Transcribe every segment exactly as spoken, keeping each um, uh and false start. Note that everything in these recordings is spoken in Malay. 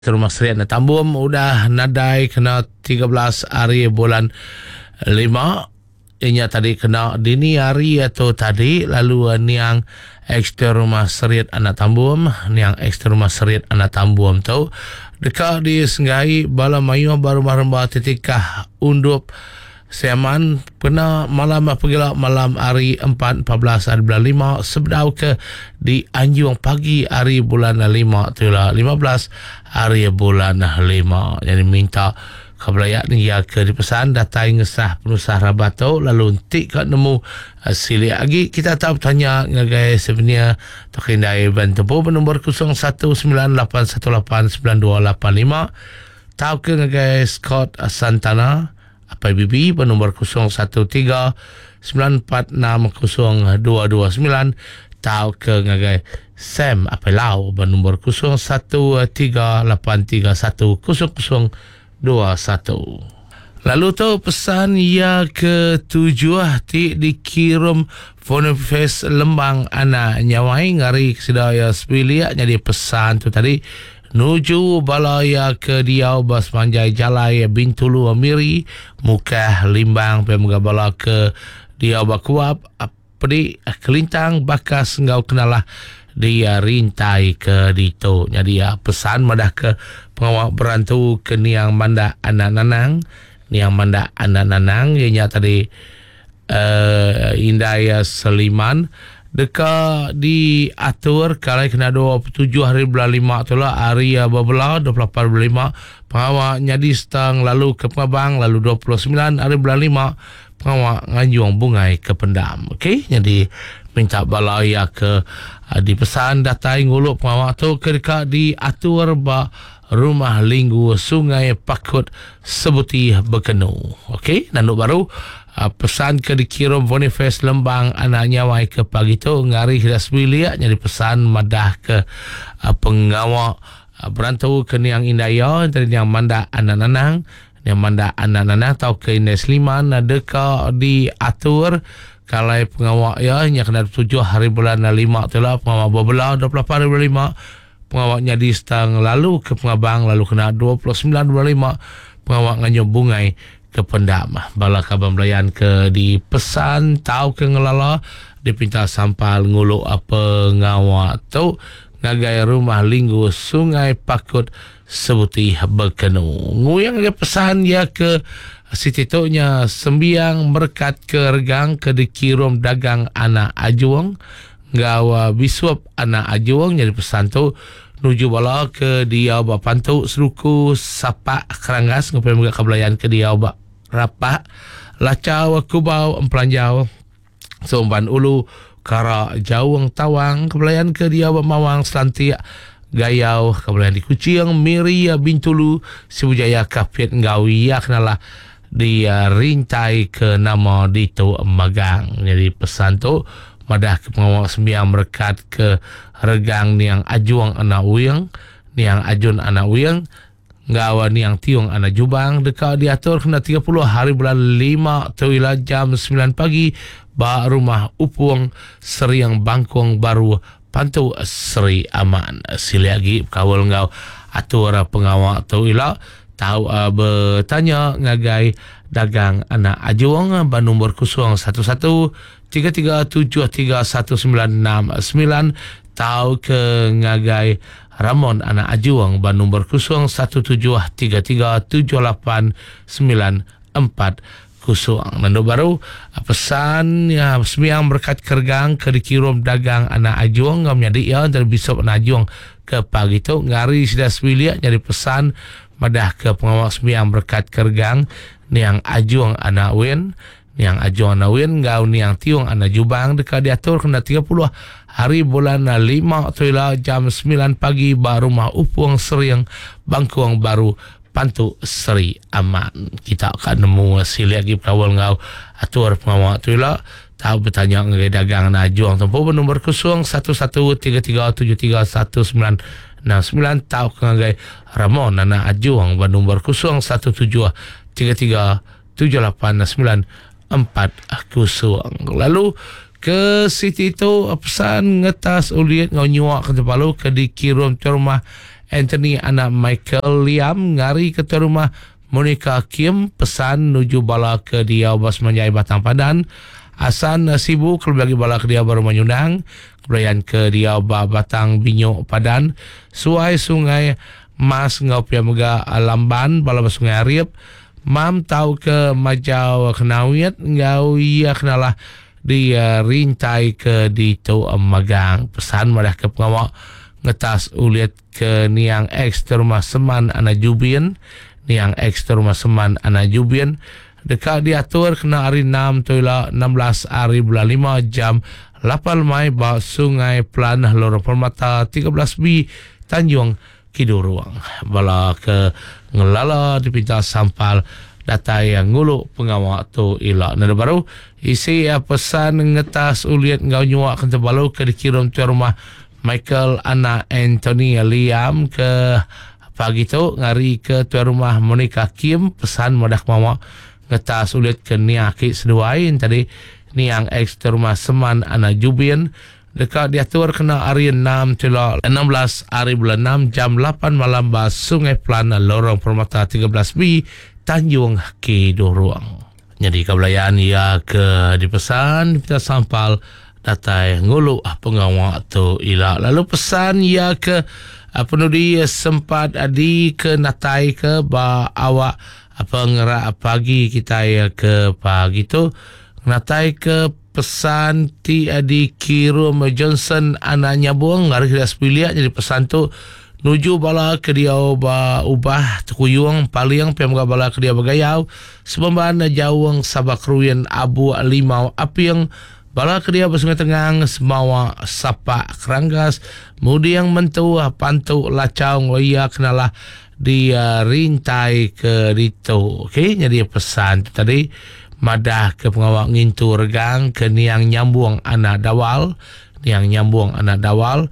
Rumah Serian Tambum udah nadai kena tiga belas hari bulan lima. Inya tadi kena dini hari atau tadi. Lalu niang ekstra Rumah Serian Anak Tambum, niang ekstra Rumah Serian Anak Tambum tu dekat di Senggai bala mayu baru maramba titikah undup Seaman kena malam apabila malam hari empat belas hari bulan lima sebedau ke di Anjung pagi hari bulan lima tu lah lima belas hari bulan lima. Jadi minta kebelayak ni ya ke dipesan datai ngesah penusah rabato lalu nanti kat nemu uh, sili lagi kita tahu tanya ngagai sebenarnya tokindai bantu nombor kosong satu sembilan lapan satu lapan sembilan dua lapan lima tahu ke ngagai Scott Santana P B B bernombor kosong satu tiga sembilan empat enam kosong dua dua sembilan tahu ke ngagai Sam Apelau bernombor kosong satu tiga lapan tiga satu kosong kosong dua satu. Lalu tu pesan ya ketujuh ti dikirim Fonefest Lembang anak nyawai ngari kesedaya sebilia jadi pesan tu tadi nuju balaya ke Diau Bas Manjai Jalai Bintulu Amiri Mukah Limbang pemuga bala ke Diau Bakuap apdi kelintang bakas ngau kenalah dia rintai ke dito. Jadi ya pesan madah ke pengawak berantu ke niang manda anak nanang niang manda anak nanang ianya tadi uh, Indaya Seliman dekat di atur kalau kena dua puluh tujuh hari bulan lima tu lah hari bebelah dua puluh lapan bulan lima pengawak nyadi setang lalu ke Pengabang lalu dua puluh sembilan hari bulan lima pengawak nganjung bungai ke Pendam. Okey, jadi minta balaya ke uh, dipesan datai nguluk pengawak tu ke dekat di atur ba Rumah Linggu Sungai Pakut Sebuti Bekenu. Okey, nanduk baru Uh, pesan ke dikirim Bonifest Lembang anak nyawai ke pagi tu ngari hidas bilia jadi pesan madah ke uh, pengawak uh, berantau ke niang Indaya dari niang manda anak nanang niang manda anak nanang tau ke Ines Liman deka di atur kalau pengawak ya nya kena tujuh hari bulan lima tu lah pengawak bebelah dua puluh lapan hari bulan lima pengawaknya di stang lalu ke Pengabang lalu kena dua puluh sembilan bulan lima pengawak nganyum bungai ke Pendam. Bala kabar belayan ke di pesan tahu ke ngelala dipinta sampal nguluk apa ngawak tu ngagai Rumah Linggu Sungai Pakut Sebuti Bekenu. Nguyang ke pesan ya ke Siti Toknya sembiang berkat ke regang ke dikirim dagang anak ajuang ngawa bisuap anak ajuang jadi pesan tu nuju bala ke Diau Bapantu Seruku Sapak Keranggas ngapai muka kebelayan ke Diau Bap Rapak Lacau Kubau Empelanjau Somban Ulu Kara Jawang Tawang kebelayan ke Diau Bap Mawang Selantiak Gayau kebelayan di Kucing Miri Bintulu Sibujaya Kapit Ngawi ya kenalah dia rintai ke nama dito Magang. Jadi pesan tu madah ke pengawak sembiang merekat ke regang niang ajuang anak uyang niang ajun anak uyang ngawa niang tiung anak jubang dekat diatur kena tiga puluh hari bulan lima tuila jam sembilan pagi ba Rumah Upung Seriang Bangkong Baru Pantu Seri Aman siliagi kawal ngau atur pengawak tuila tahu uh, bertanya ngagai dagang anak ajuang ba nombor kosong satu satu tiga tiga tujuh tiga satu sembilan enam sembilan tahu ke ngagai Ramon anak ajuang ba nombor kosong satu tujuh tiga tiga tujuh lapan sembilan empat kosong. Nando baru pesan ya sembiang berkat kergang ke dikirim dagang anak ajuang ngam nyadi ya dari bisop anak ajuang ke pagi tu ngari sudah sebilia jadi pesan madah ke pengawak sembiang berkat kergang niang ajuang anak win niang ajuang anak win ngau niang tiung anak jubang dekat diatur kena tiga puluh hari bulan lima tuila jam sembilan pagi ba Rumah Upung Seriang Bangkuang Baru Pantu Seri Aman. Kita akan nemu hasil lagi kawal ngau atur pengawak tuila tahu bertanya ngai dagang anak ajuang tempoh bernombor kosong satu satu tiga tiga tujuh tiga satu sembilan enam sembilan tahu ngai Ramon anak ajuang bernombor kosong satu tujuh tiga tiga tujuh lapan sembilan empat kosong. Lalu ke Siti tu pesan ngetas uliat ngau nyuak ke Tepalu ke dikirim ke rumah Anthony anak Michael Liam ngari ke tuan rumah Monica Kim pesan nuju bala ke dia Bas Manjai Batang Padan. Hasan Sibu kelebagi bala ke dia baru menyunang keberayaan ke dia Batang Binyo Padan. Suai Sungai Mas ngau pia mega Lamban bala Sungai Ariep. Mam tahu ke Majau Kenawit ngau ia kenalah di uh, rintai ke di tu um, magang pesan madah ke pengawak ngetas uliat ke niang ex rumah seman ana Jubian niang ex rumah seman ana Jubian dekat diatur kena hari enam toila enam belas hari bulan lima jam lapan Mai ba Sungai Pelanah Lorong Permata tiga belas B Tanjung Kiduruang bala ke ngelala dipinta sampal data yang ngulu pengawak tu ila nada baru isi ya pesan ngetas uliat ngau nyuak kenta balu ke dikirim tuan rumah Michael anak Anthony Liam ke pagi tu ngari ke tuan rumah Monica Kim pesan modak mama ngetas uliat ke niaki seduain tadi niang ex tuan rumah seman anak Jubian dekat diatur kena hari enam tila enam belas hari bulan enam jam lapan malam bas Sungai Pelanah Lorong Permata tiga belas B Tanjung Kiduruang. Jadi kebelayaan ia ke dipesan kita sampal datai ngulu pengawak tu ila. Lalu pesan ia ke apa nudi sempat adi ke natai ke ba awak apa ngerak pagi kita ya ke pagi tu natai ke pesan ti adi Kirum Johnson anaknya buang ngaris dah sepiliak. Jadi pesan tu nuju bala ke dia ba ubah tukuyung paling pemga bala ke dia bagayau sebemban jawang sabak ruyen abu limau api yang bala ke dia bersungai tengang semawa sapa keranggas mudi yang mentu pantu lacau ngoya kenalah dia rintai ke dito. Okey, jadi pesan tu tadi madah ke pengawak ngintu regang ke niang nyambung anak dawal niang nyambung anak dawal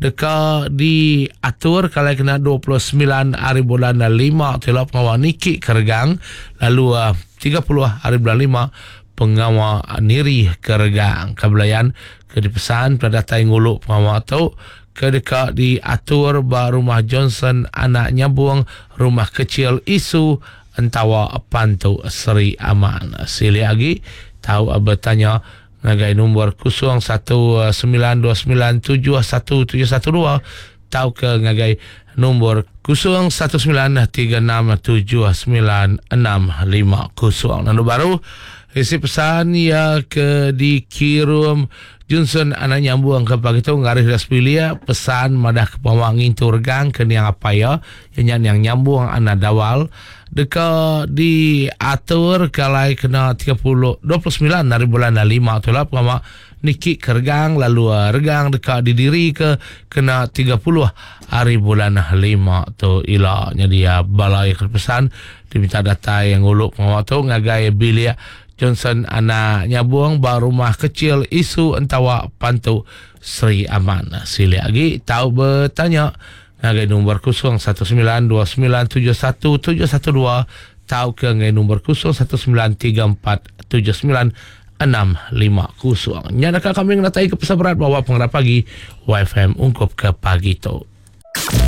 dekat diatur kalau kena dua puluh sembilan hari bulan lima telah pengawal niki keregang lalu uh, tiga puluh hari bulan lima pengawal niri keregang kebelayan ke dipesan pada tai nguluk pengawal tu ke dekat diatur ba rumah Johnson anak nyambung rumah kecil isu entawa pantu Seri Aman sili lagi tahu bertanya ngagai nombor kosong satu sembilan dua sembilan tujuh satu tujuh satu dua tahu ke ngagai nombor kosong satu sembilan tiga enam tujuh sembilan enam lima kosong. Lalu baru isi pesan ya ke dikirim Johnson anak nyambung ke pagi tu ngaris raspilia pesan madah ke pawangin turgang ke niang apa ya yang yang nyambung anak dawal dekat diatur kalai kena tiga puluh dua puluh sembilan dari bulan lima tu lah pengama niki kergang lalu regang dekat didiri ke kena tiga puluh hari bulan lima tu ila. Jadi ya balai kepesan diminta data yang uluk pengama tu ngagai bilia Johnson anak nyabung ba rumah kecil isu entawa pantu Seri Aman sili lagi tahu bertanya ngagai nombor kosong satu sembilan dua sembilan tujuh satu tujuh satu dua tahu ke ngagai nombor kosong satu sembilan tiga empat tujuh sembilan enam lima kosong. Nyadakah kami ngatai ke pesan berat bawa pengarap pagi Y F M ungkup ke pagi tu.